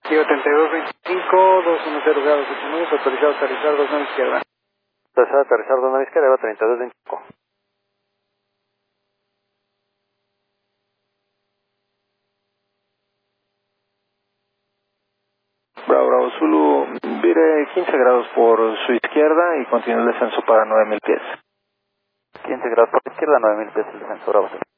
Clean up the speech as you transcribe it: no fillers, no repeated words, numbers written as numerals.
Kilo 3225, 210 grados 8 minutos, autorizado a aterrizar 29 izquierda. Autorizado a aterrizar 29 izquierda, EVA 3225. Bravo, Bravo, Zulu, vire 15 grados por su izquierda y continúe el descenso para 9000 pies. 15 grados por la izquierda, 9000 pies el descenso, Bravo.